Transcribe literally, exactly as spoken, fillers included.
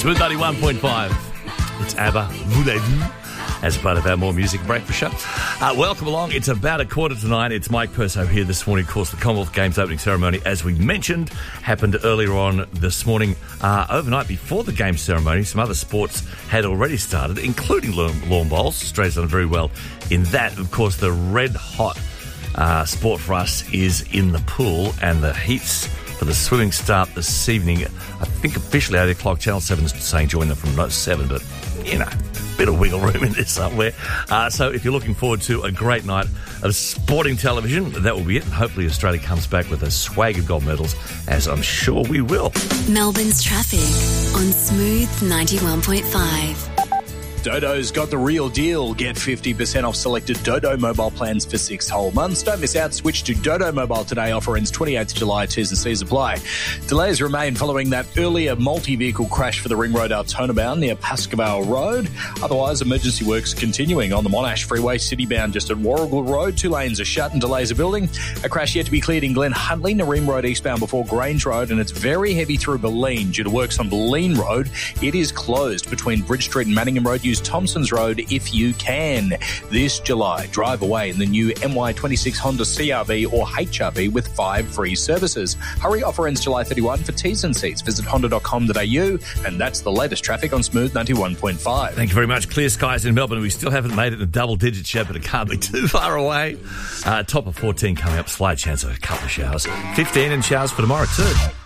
Smooth ninety-one point five. It's ABBA, Voulez-vous, as part of our More Music Breakfast show. Uh, welcome along. It's about a quarter to nine. It's Mike Perso here this morning. Of course, the Commonwealth Games opening ceremony, as we mentioned, happened earlier on this morning. Uh, overnight, before the game ceremony, some other sports had already started, including lawn, lawn bowls. Australia's done very well in that. Of course, the red-hot uh, sport for us is in the pool, and the heats for the swimming start this evening. I think officially eight o'clock. Channel seven's saying join them from seven, but, you know, bit of wiggle room in this somewhere. Uh, so if you're looking forward to a great night of sporting television, that will be it. And hopefully Australia comes back with a swag of gold medals, as I'm sure we will. Melbourne's traffic on Smooth ninety-one point five. Dodo's got the real deal. Get fifty percent off selected Dodo mobile plans for six whole months. Don't miss out. Switch to Dodo Mobile today. Offer ends twenty-eighth of July. T's and C's apply. Delays remain following that earlier multi-vehicle crash for the Ring Road Altona bound near Pascoe Road. Otherwise, emergency works continuing on the Monash Freeway citybound just at Warrigal Road. Two lanes are shut and delays are building. A crash yet to be cleared in Glen Huntly, Nareem Road eastbound before Grange Road, and it's very heavy through Bulleen due to works on Bulleen Road. It is closed between Bridge Street and Manningham Road. Use Thompson's Road if you can. This July, drive away in the new M Y twenty-six Honda C R V or H R V with five free services. Hurry, offer ends July thirty-first. For T's and C's, visit honda dot com dot a u, and that's the latest traffic on Smooth ninety-one point five. Thank you very much. Clear skies in Melbourne. We still haven't made it in double digits yet, but it can't be too far away. Uh, top of fourteen coming up. Slight chance of a couple of showers. fifteen in showers for tomorrow too.